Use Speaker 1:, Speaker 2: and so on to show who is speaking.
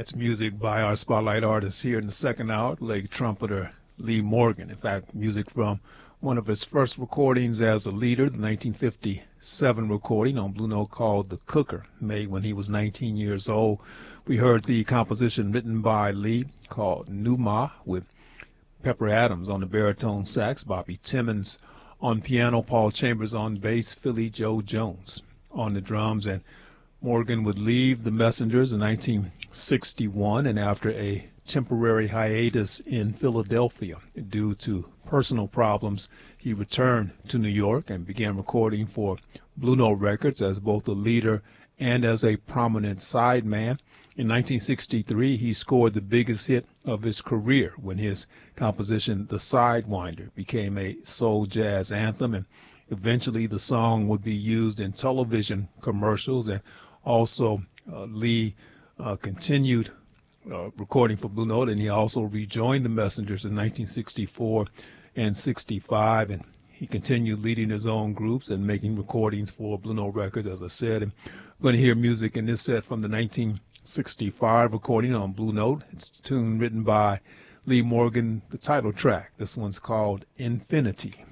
Speaker 1: That's music by our spotlight artist here in the second hour, leg trumpeter Lee Morgan. In fact, music from one of his first recordings as a leader, the 1957 recording on Blue Note called The Cooker, made when he was 19 years old. We heard the composition written by Lee called Numa, with Pepper Adams on the baritone sax, Bobby Timmons on piano, Paul Chambers on bass, Philly Joe Jones on the drums. And Morgan would leave the Messengers in 1961, and after a temporary hiatus in Philadelphia due to personal problems, he returned to New York and began recording for Blue Note Records as both a leader and as a prominent sideman. In 1963, he scored the biggest hit of his career when his composition, The Sidewinder, became a soul jazz anthem, and eventually the song would be used in television commercials. And also Lee continued recording for Blue Note, and he also rejoined the Messengers in 1964 and 65, and he continued leading his own groups and making recordings for Blue Note Records, as I said. And we're going to hear music in this set from the 1965 recording on Blue Note. It's a tune written by Lee Morgan, the title track. This one's called Infinity.